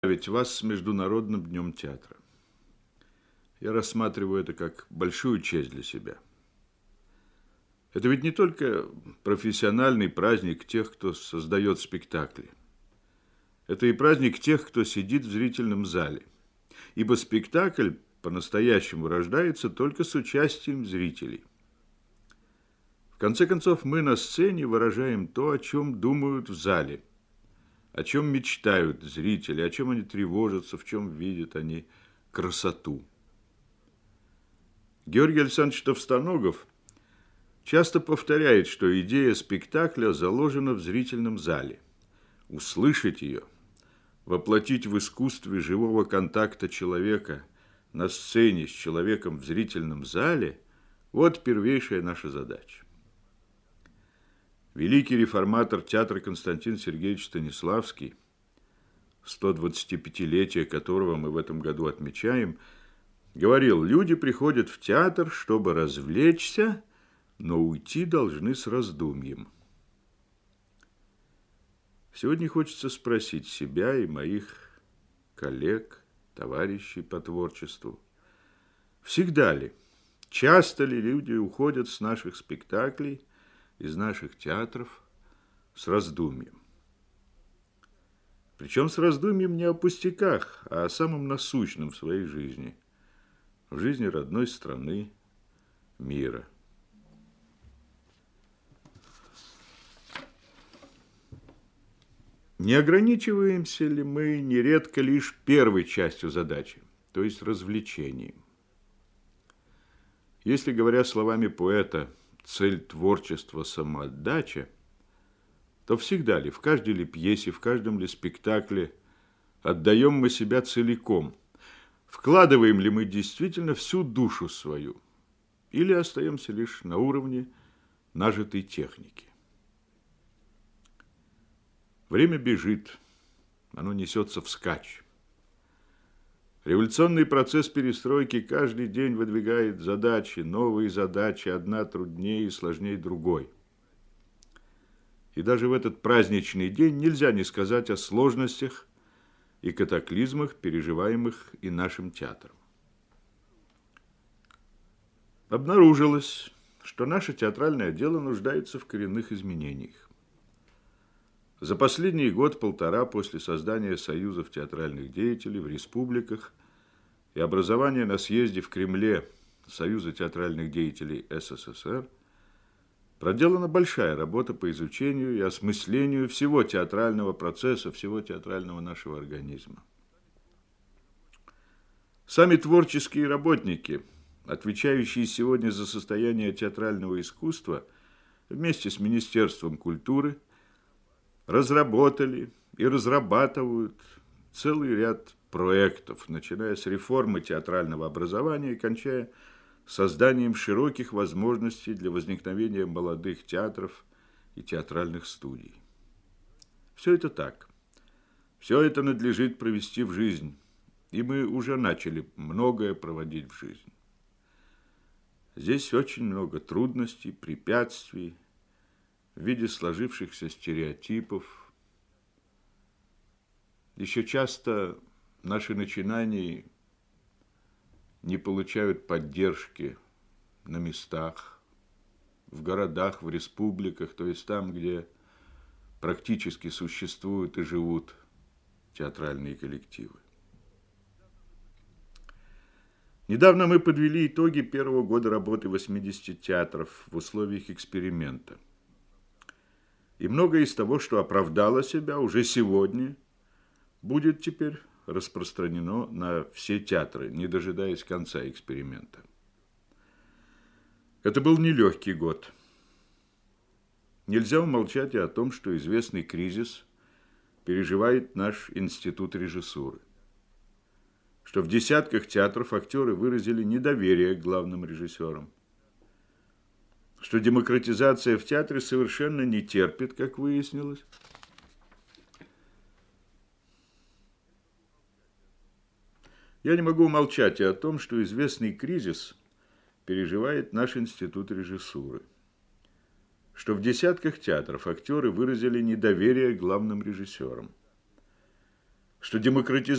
Ведь вас с Международным днем театра. Я рассматриваю это как большую честь для себя. Это ведь не только профессиональный праздник тех, кто создает спектакли. Это и праздник тех, кто сидит в зрительном зале. Ибо спектакль по-настоящему рождается только с участием зрителей. В конце концов, мы на сцене выражаем то, о чем думают в зале, о чем мечтают зрители, о чем они тревожатся, в чем видят они красоту. Георгий Александрович Товстоногов часто повторяет, что идея спектакля заложена в зрительном зале. Услышать ее, воплотить в искусстве живого контакта человека на сцене с человеком в зрительном зале – вот первейшая наша задача. Великий реформатор театра Константин Сергеевич Станиславский, 125-летие которого мы в этом году отмечаем, говорил: люди приходят в театр, чтобы развлечься, но уйти должны с раздумьем. Сегодня хочется спросить себя и моих коллег, товарищей по творчеству: всегда ли, часто ли люди уходят с наших спектаклей, из наших театров с раздумьем? Причем с раздумьем не о пустяках, а о самом насущном в своей жизни, в жизни родной страны, мира. Не ограничиваемся ли мы нередко лишь первой частью задачи, то есть развлечением? Если, говоря словами поэта, цель творчества – самоотдача, то всегда ли, в каждой ли пьесе, в каждом ли спектакле отдаем мы себя целиком? Вкладываем ли мы действительно всю душу свою? Или остаемся лишь на уровне нажитой техники? Время бежит, оно несется вскачь. Революционный процесс перестройки каждый день выдвигает задачи, новые задачи, одна труднее и сложнее другой. И даже в этот праздничный день нельзя не сказать о сложностях и катаклизмах, переживаемых и нашим театром. Обнаружилось, что наше театральное дело нуждается в коренных изменениях. За последний год-полтора после создания союзов театральных деятелей в республиках и образования на съезде в Кремле Союза театральных деятелей СССР проделана большая работа по изучению и осмыслению всего театрального процесса, всего театрального нашего организма. Сами творческие работники, отвечающие сегодня за состояние театрального искусства, вместе с Министерством культуры разработали и разрабатывают целый ряд проектов, начиная с реформы театрального образования и кончая созданием широких возможностей для возникновения молодых театров и театральных студий. Все это так. Все это надлежит провести в жизнь, и мы уже начали многое проводить в жизнь. Здесь очень много трудностей, препятствий в виде сложившихся стереотипов. Еще часто наши начинания не получают поддержки на местах, в городах, в республиках, то есть там, где практически существуют и живут театральные коллективы. Недавно мы подвели итоги первого года работы 80 театров в условиях эксперимента. И многое из того, что оправдало себя уже сегодня, будет теперь распространено на все театры, не дожидаясь конца эксперимента. Это был нелегкий год. Нельзя умолчать и о том, что известный кризис переживает наш институт режиссуры. Что в десятках театров актеры выразили недоверие к главным режиссерам. Что демократизация в театре совершенно не терпит, как выяснилось. Я не могу умолчать и о том, что известный кризис переживает наш институт режиссуры. Что в десятках театров актеры выразили недоверие к главным режиссерам. что демократизация